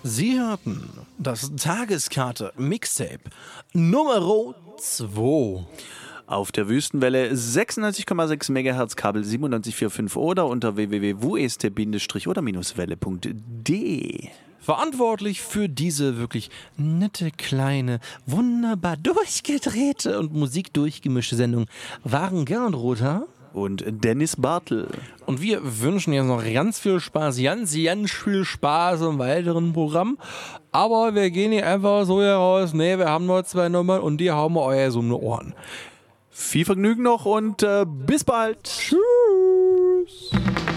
Sie hörten das Tageskarte Mixtape Nummer 2. Auf der Wüstenwelle 96,6 MHz, Kabel 97,45 oder unter www.wust-oder-welle.de. Verantwortlich für diese wirklich nette, kleine, wunderbar durchgedrehte und musikdurchgemischte Sendung waren Gernot Rother und Dennis Bartel. Und wir wünschen jetzt noch ganz viel Spaß, ganz viel Spaß im weiteren Programm. Aber wir gehen hier einfach so heraus, nee, wir haben nur 2 Nummern und die hauen wir euer so um die Ohren. Viel Vergnügen noch und bis bald. Tschüss.